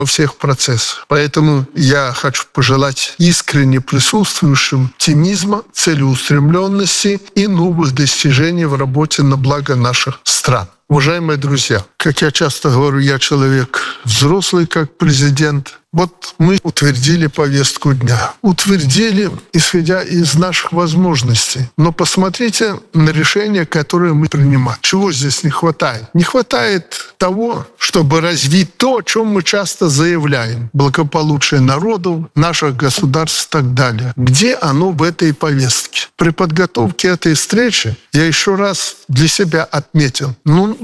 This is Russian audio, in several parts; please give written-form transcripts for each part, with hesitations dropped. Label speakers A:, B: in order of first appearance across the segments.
A: всех процессах. Поэтому я хочу пожелать искренне присутствующим оптимизма, целеустремленности и новых достижений в работе на благо наших стран. Уважаемые друзья, как я часто говорю, я человек взрослый, как президент. Вот мы утвердили повестку дня. Утвердили, исходя из наших возможностей. Но посмотрите на решения, которые мы принимаем. Чего здесь не хватает? Не хватает того, чтобы развить то, о чем мы часто заявляем. Благополучие народов, наших государств и так далее. Где оно в этой повестке? При подготовке этой встречи я еще раз для себя отметил.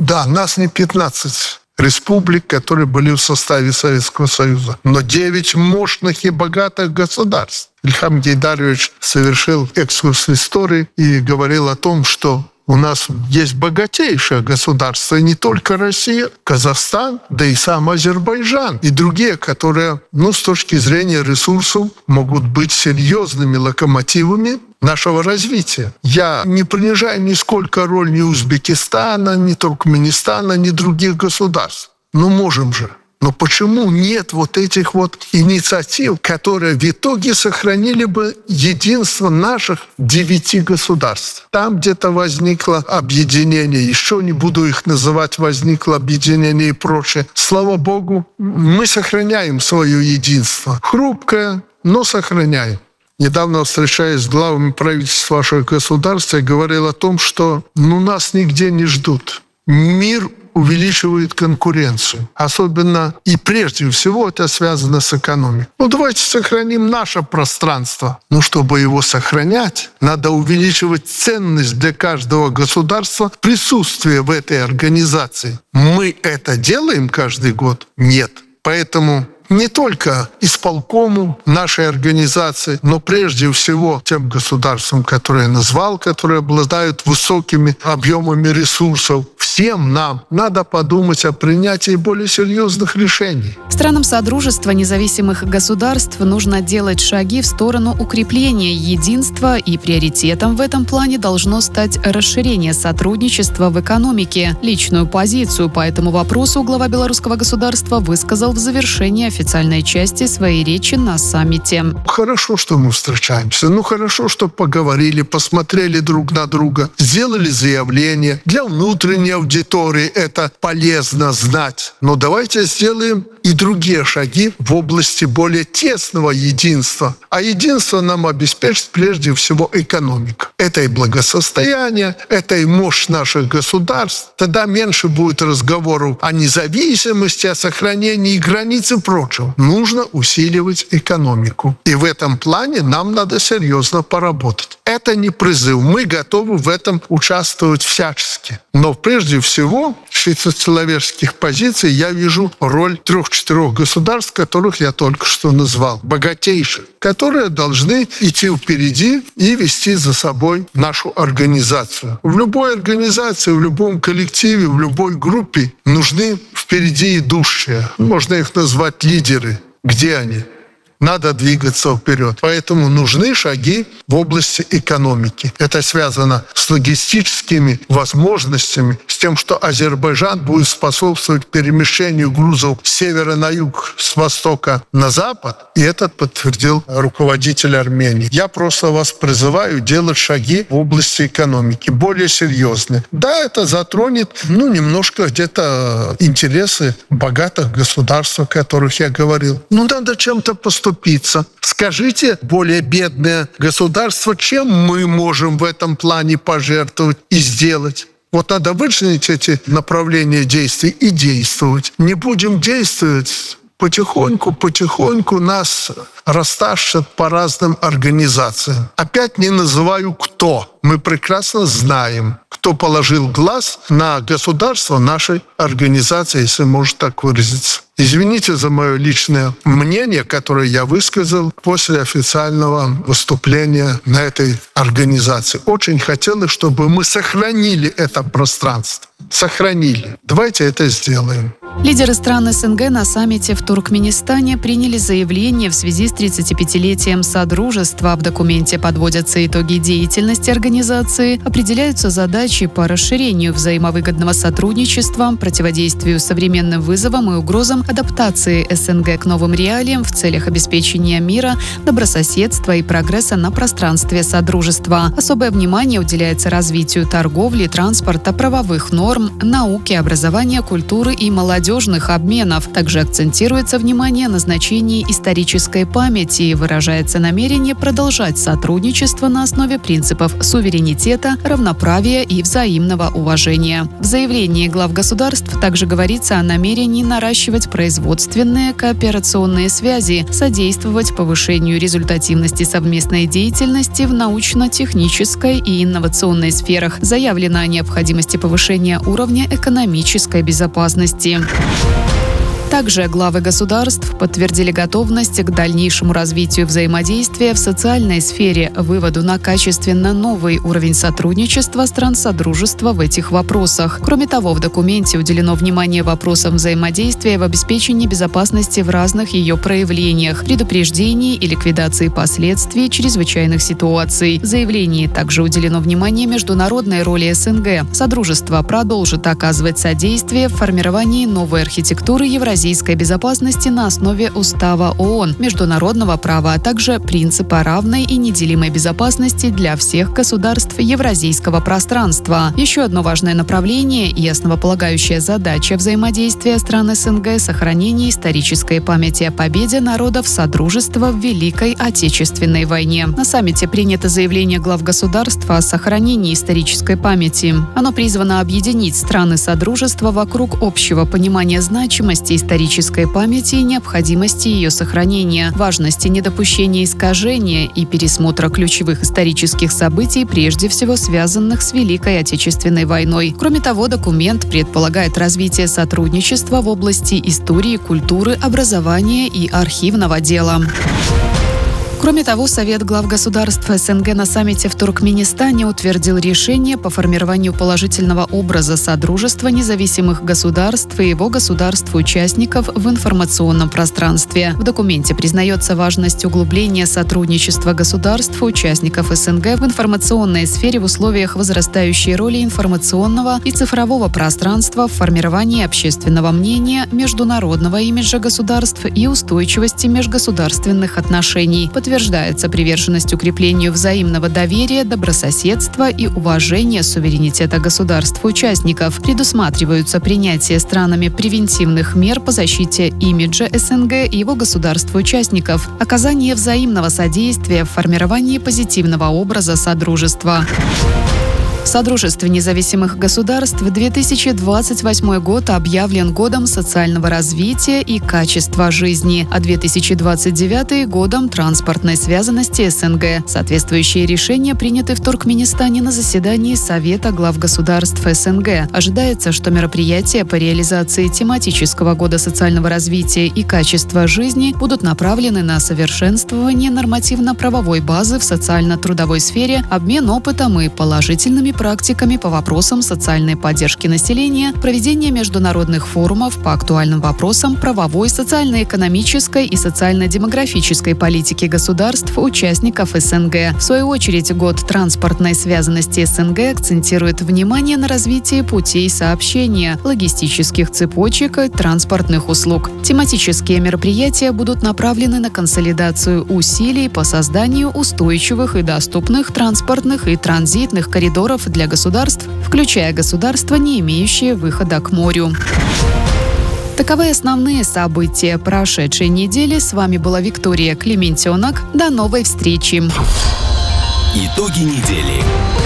A: Нас не 15 республик, которые были в составе Советского Союза, но 9 мощных и богатых государств. Ильхам Гейдарович совершил экскурс в истории и говорил о том, что у нас есть богатейшее государство, и не только Россия, Казахстан, да и сам Азербайджан, и другие, которые, с точки зрения ресурсов, могут быть серьезными локомотивами нашего развития. Я не принижаю нисколько роль ни Узбекистана, ни Туркменистана, ни других государств. Можем же. Но почему нет вот этих инициатив, которые в итоге сохранили бы единство наших 9 государств? Там где-то возникло объединение, еще не буду их называть, возникло объединение и прочее. Слава Богу, мы сохраняем свое единство. Хрупкое, но сохраняем. Недавно, встречаясь с главами правительств ваших государств, я говорил о том, что нас нигде не ждут. Мир увеличивает конкуренцию. Особенно и прежде всего это связано с экономикой. Давайте сохраним наше пространство. Чтобы его сохранять, надо увеличивать ценность для каждого государства присутствия в этой организации. Мы это делаем каждый год? Нет. Поэтому не только исполкому нашей организации, но прежде всего тем государствам, которые я назвал, которые обладают высокими объемами ресурсов. Всем нам надо подумать о принятии более серьезных решений.
B: Странам Содружества независимых государств нужно делать шаги в сторону укрепления единства, и приоритетом в этом плане должно стать расширение сотрудничества в экономике. Личную позицию по этому вопросу глава белорусского государства высказал в завершении официальной части своей речи на саммите.
A: Хорошо, что мы встречаемся. Хорошо, что поговорили, посмотрели друг на друга, сделали заявление. Для внутренней аудитории это полезно знать. Но давайте сделаем и другие шаги в области более тесного единства. А единство нам обеспечит прежде всего экономика. Это и благосостояние, это и мощь наших государств. Тогда меньше будет разговоров о независимости, о сохранении границ и прочего. Нужно усиливать экономику. И в этом плане нам надо серьезно поработать. Это не призыв. Мы готовы в этом участвовать всячески. Но прежде всего, с человеческих позиций я вижу роль 3-4 государств, которых я только что назвал, богатейших, которые должны идти впереди и вести за собой нашу организацию. В любой организации, в любом коллективе, в любой группе нужны впереди идущие. Можно их назвать лидеры. Где они? Надо двигаться вперед. Поэтому нужны шаги в области экономики. Это связано с логистическими возможностями, с тем, что Азербайджан будет способствовать перемещению грузов с севера на юг, с востока на запад. И это подтвердил руководитель Армении. Я просто вас призываю делать шаги в области экономики, более серьезные. Да, это затронет, немножко где-то интересы богатых государств, о которых я говорил. Надо чем-то поступиться. Скажите, более бедное государство, чем мы можем в этом плане пожертвовать и сделать? Надо вычленить эти направления действий и действовать. Не будем действовать, потихоньку нас растащат по разным организациям. Опять не называю кто. Мы прекрасно знаем, кто положил глаз на государство нашей организации, если можно так выразиться. Извините за мое личное мнение, которое я высказал после официального выступления на этой организации. Очень хотелось, чтобы мы сохранили это пространство. сохранили. Давайте это сделаем.
B: Лидеры стран СНГ на саммите в Туркменистане приняли заявление в связи с 35-летием Содружества. В документе подводятся итоги деятельности организации, определяются задачи по расширению взаимовыгодного сотрудничества, противодействию современным вызовам и угрозам, адаптации СНГ к новым реалиям в целях обеспечения мира, добрососедства и прогресса на пространстве Содружества. Особое внимание уделяется развитию торговли, транспорта, правовых норм, науки, образования, культуры и молодежных обменов. Также акцентируется внимание на значении исторической памяти и выражается намерение продолжать сотрудничество на основе принципов суверенитета, равноправия и взаимного уважения. В заявлении глав государств также говорится о намерении наращивать производственные кооперационные связи, содействовать повышению результативности совместной деятельности в научно-технической и инновационной сферах. Заявлено о необходимости повышения уровня экономической безопасности. Также главы государств подтвердили готовность к дальнейшему развитию взаимодействия в социальной сфере, выводу на качественно новый уровень сотрудничества стран Содружества в этих вопросах. Кроме того, в документе уделено внимание вопросам взаимодействия в обеспечении безопасности в разных ее проявлениях, предупреждении и ликвидации последствий чрезвычайных ситуаций. В заявлении также уделено внимание международной роли СНГ. Содружество продолжит оказывать содействие в формировании новой архитектуры евразийской безопасности на основе Устава ООН, международного права, а также принципа равной и неделимой безопасности для всех государств евразийского пространства. Еще одно важное направление и основополагающая задача взаимодействия стран СНГ – сохранение исторической памяти о победе народов Содружества в Великой Отечественной войне. На саммите принято заявление глав государств о сохранении исторической памяти. Оно призвано объединить страны Содружества вокруг общего понимания значимости исторической памяти и необходимости ее сохранения, важности недопущения искажения и пересмотра ключевых исторических событий, прежде всего связанных с Великой Отечественной войной. Кроме того, документ предполагает развитие сотрудничества в области истории, культуры, образования и архивного дела. Кроме того, Совет глав государств СНГ на саммите в Туркменистане утвердил решение по формированию положительного образа Содружества независимых государств и его государств-участников в информационном пространстве. В документе признается важность углубления сотрудничества государств-участников СНГ в информационной сфере в условиях возрастающей роли информационного и цифрового пространства в формировании общественного мнения, международного имиджа государств и устойчивости межгосударственных отношений. Подтверждается приверженность укреплению взаимного доверия, добрососедства и уважения суверенитета государств-участников. Предусматриваются принятие странами превентивных мер по защите имиджа СНГ и его государств-участников, оказание взаимного содействия в формировании позитивного образа Содружества. В Содружестве независимых государств 2028 год объявлен годом социального развития и качества жизни, а 2029 – годом транспортной связанности СНГ. Соответствующие решения приняты в Туркменистане на заседании Совета глав государств СНГ. Ожидается, что мероприятия по реализации тематического года социального развития и качества жизни будут направлены на совершенствование нормативно-правовой базы в социально-трудовой сфере, обмен опытом и положительными практиками по вопросам социальной поддержки населения, проведение международных форумов по актуальным вопросам правовой, социально-экономической и социально-демографической политики государств, участников СНГ. В свою очередь, год транспортной связанности СНГ акцентирует внимание на развитии путей сообщения, логистических цепочек и транспортных услуг. Тематические мероприятия будут направлены на консолидацию усилий по созданию устойчивых и доступных транспортных и транзитных коридоров для государств, включая государства, не имеющие выхода к морю. Таковы основные события прошедшей недели. С вами была Виктория Клементенок. До новой встречи.
C: Итоги недели.